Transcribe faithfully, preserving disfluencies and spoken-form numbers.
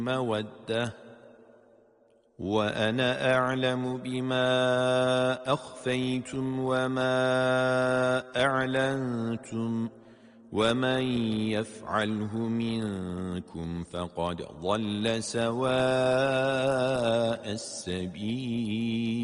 مودة وأنا أعلم بما أخفيتم وما أعلنتم ومن يفعله منكم فقد ضل سواء السبيل